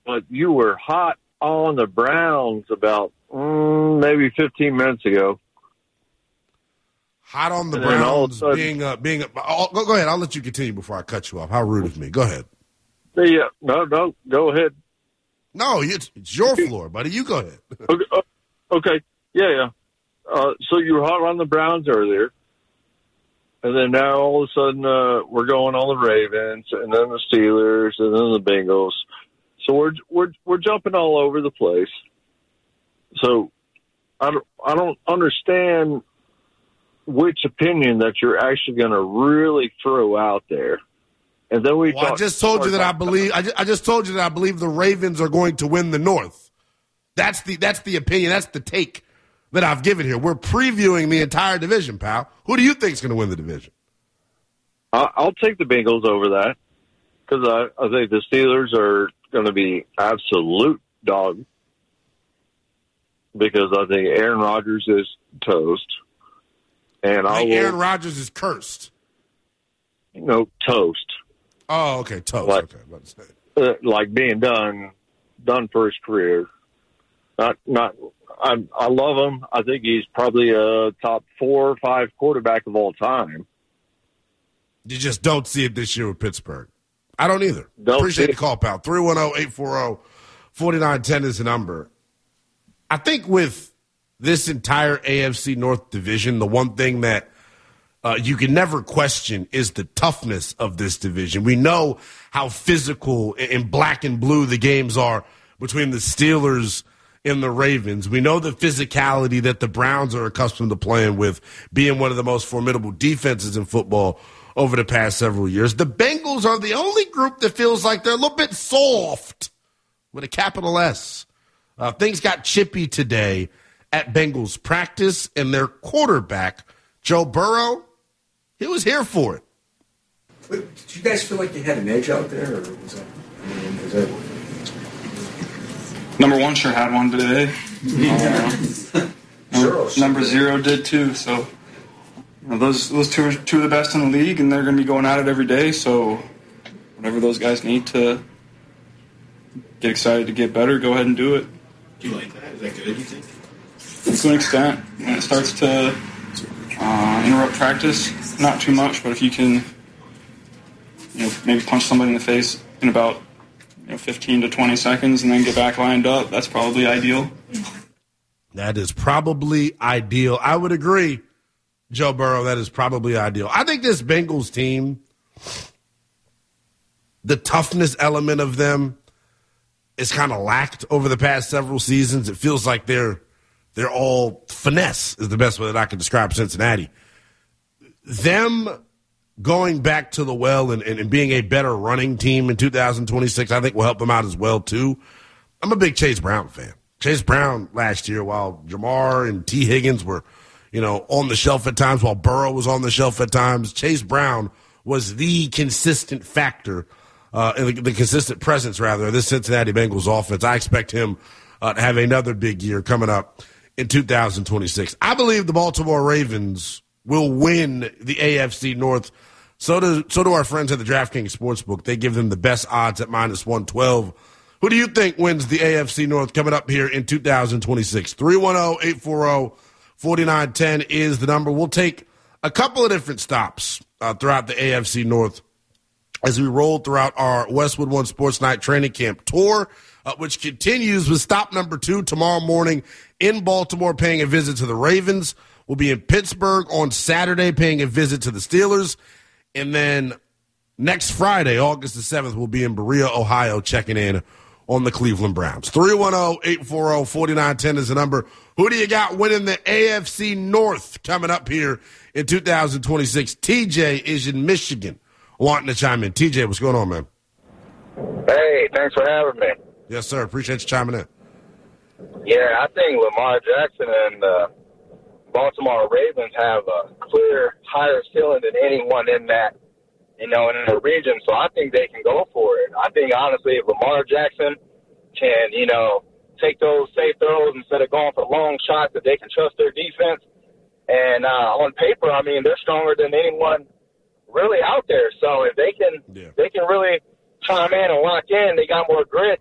but you were hot on the Browns about maybe 15 minutes ago. Hot on the Browns being go ahead. I'll let you continue before I cut you off. How rude of me. Go ahead. Yeah, no, go ahead. No, it's your floor, buddy. You go ahead. Okay. Yeah. So you were hot on the Browns earlier, and then now all of a sudden we're going on the Ravens, and then the Steelers, and then the Bengals. So we're jumping all over the place. So I don't understand which opinion that you're actually going to really throw out there. And then I just told you that I believe. I just told you that I believe the Ravens are going to win the North. That's the opinion. That's the take that I've given here. We're previewing the entire division, pal. Who do you think is going to win the division? I'll take the Bengals over that because I think the Steelers are going to be absolute dog because I think Aaron Rodgers is toast. And I think Aaron Rodgers is cursed. No, toast. Oh, okay, toast. Like being done for his career. I love him. I think he's probably a top 4 or 5 quarterback of all time. You just don't see it this year with Pittsburgh. I don't either. Appreciate the call, pal. 310-840-4910 is the number. I think with this entire AFC North division, the one thing that you can never question is the toughness of this division. We know how physical in black and blue the games are between the Steelers and the Ravens. We know the physicality that the Browns are accustomed to playing with, being one of the most formidable defenses in football over the past several years. The Bengals are the only group that feels like they're a little bit soft with a capital S. Things got chippy today at Bengals practice, and their quarterback, Joe Burrow, he was here for it. Did you guys feel like you had an edge out there, or was that? Number 1 sure had one today. Number 0 did too. So those two are two of the best in the league, and they're going to be going at it every day. So whatever those guys need to get excited to get better, go ahead and do it. Do you like that? Is that good, you think? To an extent, when it starts to interrupt practice, not too much, but if you can, maybe punch somebody in the face in about 15 to 20 seconds and then get back lined up, that's probably ideal. That is probably ideal. I would agree, Joe Burrow, that is probably ideal. I think this Bengals team, the toughness element of them is kind of lacked over the past several seasons. It feels like they're all finesse is the best way that I can describe Cincinnati. Them going back to the well and being a better running team in 2026, I think will help them out as well, too. I'm a big Chase Brown fan. Chase Brown last year, while Jamar and T. Higgins were, on the shelf at times, while Burrow was on the shelf at times, Chase Brown was the consistent factor, the consistent presence, rather, of this Cincinnati Bengals offense. I expect him to have another big year coming up in 2026. I believe the Baltimore Ravens will win the AFC North. So do our friends at the DraftKings Sportsbook. They give them the best odds at -112. Who do you think wins the AFC North coming up here in 2026? 310-840-4910 is the number. We'll take a couple of different stops throughout the AFC North as we roll throughout our Westwood One Sports Night training camp tour, which continues with stop number 2 tomorrow morning in Baltimore, paying a visit to the Ravens. We'll be in Pittsburgh on Saturday, paying a visit to the Steelers. And then next Friday, August the 7th, we'll be in Berea, Ohio, checking in on the Cleveland Browns. 310-840-4910 is the number. Who do you got winning the AFC North coming up here in 2026? TJ is in Michigan wanting to chime in. TJ, what's going on, man? Hey, thanks for having me. Yes, sir. Appreciate you chiming in. Yeah, I think Lamar Jackson and Baltimore Ravens have a clear higher ceiling than anyone in that, in the region. So I think they can go for it. I think, honestly, if Lamar Jackson can, take those safe throws instead of going for long shots, that they can trust their defense. And on paper, I mean, they're stronger than anyone really out there. So if they can really chime in and lock in, they got more grit.